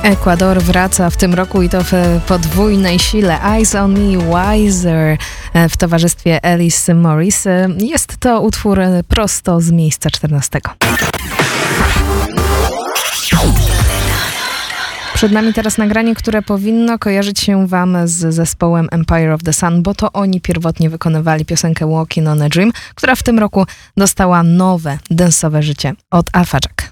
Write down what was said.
Ekwador wraca w tym roku i to w podwójnej sile. Eyes on Me, Wiser w towarzystwie Alice Morris. Jest to utwór prosto z miejsca 14. Przed nami teraz nagranie, które powinno kojarzyć się wam z zespołem Empire of the Sun, bo to oni pierwotnie wykonywali piosenkę Walking on a Dream, która w tym roku dostała nowe, dance'owe życie od Alpha Jack.